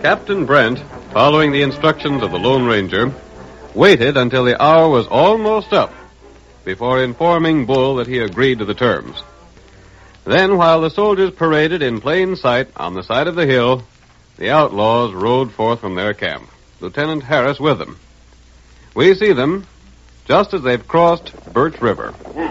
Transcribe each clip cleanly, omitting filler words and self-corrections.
Captain Brent, following the instructions of the Lone Ranger, waited until the hour was almost up before informing Bull that he agreed to the terms. Then, while the soldiers paraded in plain sight on the side of the hill, the outlaws rode forth from their camp, Lieutenant Harris with them. We see them just as they've crossed Birch River.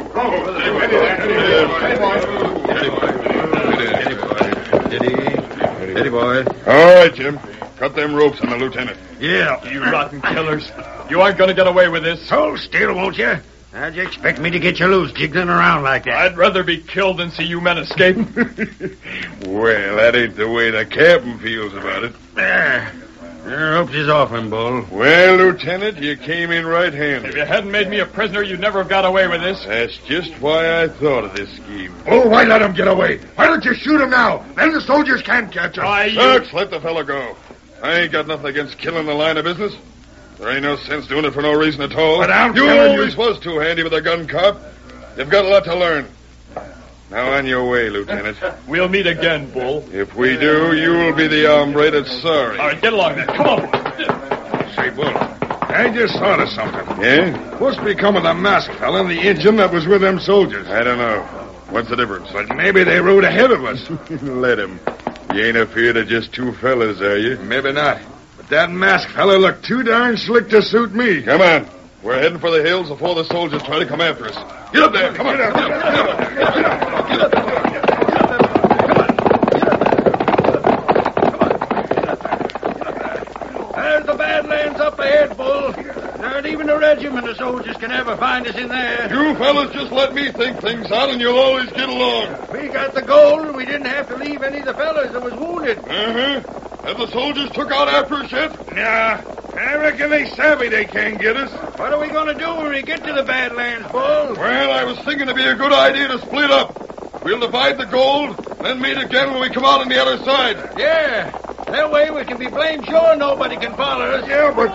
Steady, boy. All right, Jim. Cut them ropes on the lieutenant. Yeah. You rotten killers. You aren't going to get away with this. Hold still, won't you? How'd you expect me to get you loose jiggling around like that? I'd rather be killed than see you men escape. Well, that ain't the way the captain feels about it. There. The ropes is off him, Bull. Well, Lieutenant, you came in right-handed. If you hadn't made me a prisoner, you'd never have got away with this. That's just why I thought of this scheme. Oh, why let him get away? Why don't you shoot him now? Then the soldiers can't catch him. Shucks, let the fella go. I ain't got nothing against killing the line of business. There ain't no sense doing it for no reason at all. But I'm you telling always was too handy with a gun, cop. You've got a lot to learn. Now on your way, Lieutenant. We'll meet again, Bull. If we do, you'll be the hombre that's sorry. All right, get along then. Come on. Say, Bull, I just thought of something. Yeah? What's become of the masked fella and the Injun that was with them soldiers? I don't know. What's the difference? But maybe they rode ahead of us. Let him. You ain't afeard of just two fellas, are you? Maybe not. But that masked fella looked too darn slick to suit me. Come on. We're heading for the hills before the soldiers try to come after us. Get up there. Come on. Get up. There's the Badlands up ahead, Bull. Not even a regiment of soldiers can ever find us in there. You fellas just let me think things out and you'll always get along. We got the gold and we didn't have to leave any of the fellas that was wounded. Uh-huh. Have the soldiers took out after us yet? Nah, I reckon they savvy they can't get us. What are we going to do when we get to the Badlands, Bull? Well, I was thinking it'd be a good idea to split up. We'll divide the gold, then meet again when we come out on the other side. Yeah. That way we can be blamed sure nobody can follow us. Yeah, but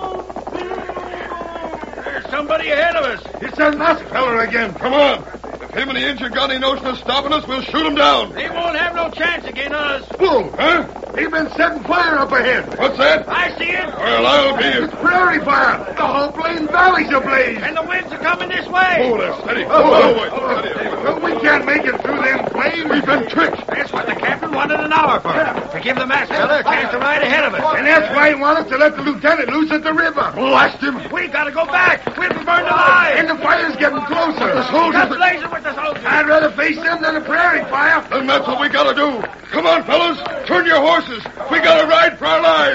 There's somebody ahead of us. it's that masked fella again. Come on. If him and the Injun got any notion of stopping us, we'll shoot him down. They won't have no chance against us. Bull, Huh? he's been setting fire up ahead. What's that? I see it. Well, I'll be It's it. prairie fire. The whole plain valley's ablaze. And the winds are coming this way. Oh, there, steady. Well, we can't make it through them flames. We've been tricked. That's what the captain wanted an hour for. To give the masked fella a chance to ride ahead of us. And that's why he wanted to let the lieutenant loose at the river. Blast him. We gotta go back. We'll be burned alive. And the fire's getting closer. The Just soldiers... blazing with the soldiers. I'd rather face them than a prairie fire. Then that's what we gotta do. Come on, fellas. Turn your horses. We gotta ride for our lives.